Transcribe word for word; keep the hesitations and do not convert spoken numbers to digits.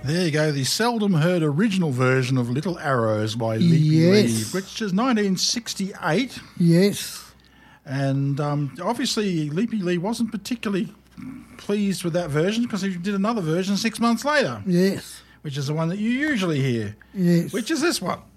There you go, the seldom heard original version of Little Arrows by Leapy Yes. Lee, which is nineteen sixty-eight. Yes. And um, obviously Leapy Lee wasn't particularly pleased with that version because he did another version six months later, Yes. which is the one that you usually hear, Yes. which is this one.